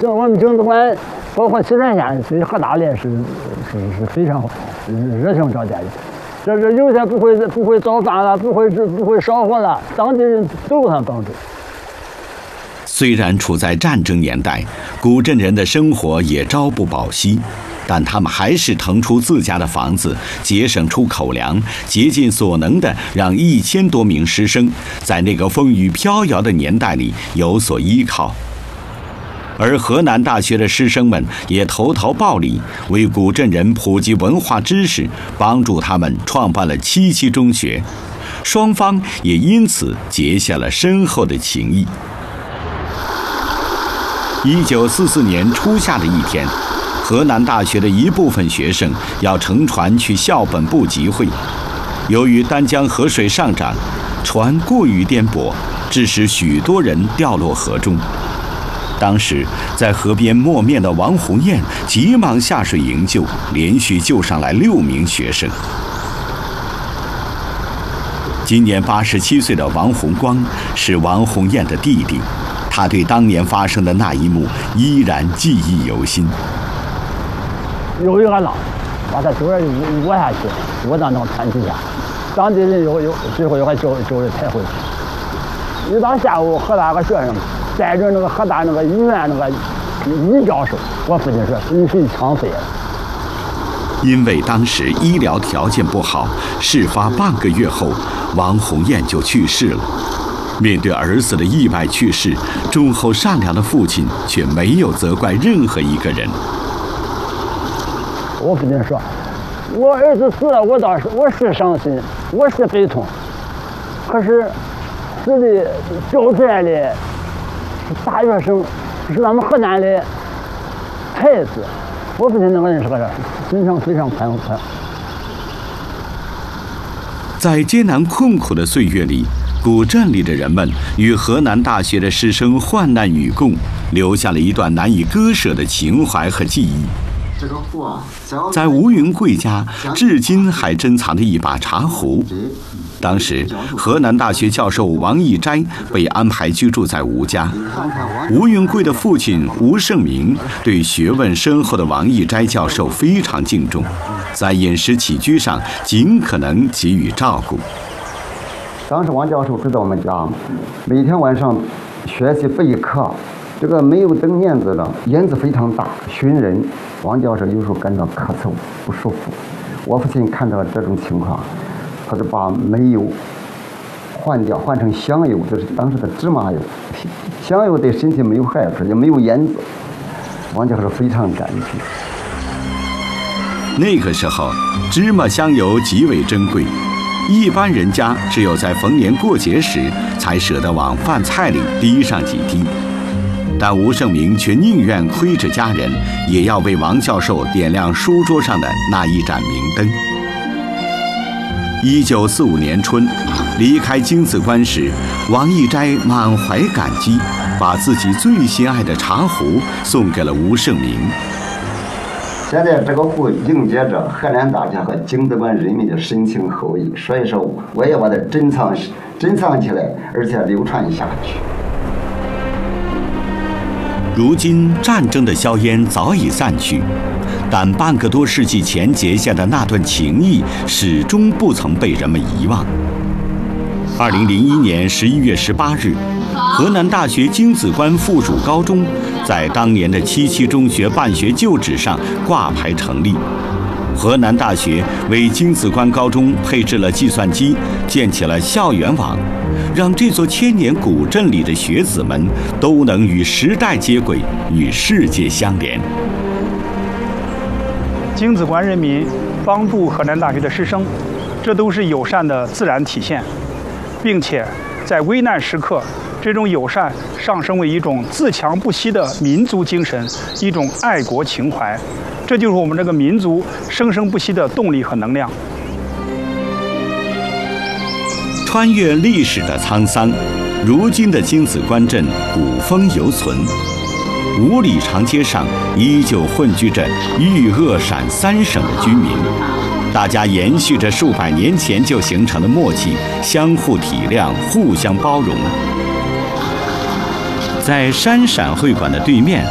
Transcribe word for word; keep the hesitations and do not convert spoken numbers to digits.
这我们京子关，包括岐山县对河大来是是是非常热情招待的。这是有些不会不会造饭了，不会不会烧火了，当地人都给他帮助。 虽然处在战争年代，古镇人的生活也朝不保夕，但他们还是腾出自家的房子，节省出口粮，竭尽所能地让一千多名师生在那个风雨飘摇的年代里有所依靠。而河南大学的师生们也投桃报李，为古镇人普及文化知识，帮助他们创办了七七中学，双方也因此结下了深厚的情谊。一九四四年初夏的一天，河南大学的一部分学生要乘船去校本部集会，由于丹江河水上涨，船过于颠簸，致使许多人掉落河中。当时在河边磨面的王红艳急忙下水营救，连续救上来六名学生。今年八十七岁的王洪光是王红艳的弟弟，他对当年发生的那一幕依然记忆犹新。 有一个浪把他周儿窝下去，窝到那个船底下，当地人有有最后又还救救人抬回去。一到下午，河大个学生带着那个河大那个医院那个医教授，我父亲说你是枪毙了。 因为当时医疗条件不好，事发半个月后，王红艳就去世了。面对儿子的意外去世，忠厚善良的父亲却没有责怪任何一个人。 我父亲说，我儿子死了，我倒是我是伤心，我是悲痛，可是死的救出来的是大学生，是咱们河南的孩子。我父亲那个人是个心肠非常宽宽。 在艰难困苦的岁月里，古镇里的人们与河南大学的师生患难与共，留下了一段难以割舍的情怀和记忆。在吴云贵家，至今还珍藏着一把茶壶。当时，河南大学教授王义斋被安排居住在吴家。吴云贵的父亲吴胜明对学问深厚的王义斋教授非常敬重，在饮食起居上尽可能给予照顾。 当时王教授住在我们家，每天晚上学习备课，这个没有灯面子的烟子非常大，熏人。王教授有时候感到咳嗽不舒服，我父亲看到这种情况，他就把煤油换掉，换成香油，就是当时的芝麻油。香油对身体没有害处，也没有烟子。王教授非常感激。 那个时候，芝麻香油极为珍贵，一般人家只有在逢年过节时才舍得往饭菜里滴上几滴。但吴胜明却宁愿亏着家人，也要为王教授点亮书桌上的那一盏明灯。一九四五年春，离开京子关时，王义斋满怀感激，把自己最心爱的茶壶送给了吴胜明。 现在这个壶迎接着河南大学和京子关人民的深情厚谊，所以说我也把它珍藏珍藏起来，而且流传下去。 如今战争的硝烟早已散去，但半个多世纪前结下的那段情谊始终不曾被人们遗忘。二零零一年十一月十八日，河南大学京子关附属高中在当年的七七中学办学旧址上挂牌成立。河南大学为京子关高中配置了计算机，建起了校园网，让这座千年古镇里的学子们都能与时代接轨，与世界相连。 京子关人民帮助河南大学的师生，这都是友善的自然体现，并且在危难时刻，这种友善上升为一种自强不息的民族精神，一种爱国情怀，这就是我们这个民族生生不息的动力和能量。 穿越历史的沧桑，如今的京子关镇古风犹存，五里长街上依旧混居着豫鄂陕三省的居民，大家延续着数百年前就形成的默契，相互体谅，互相包容。在山陕会馆的对面，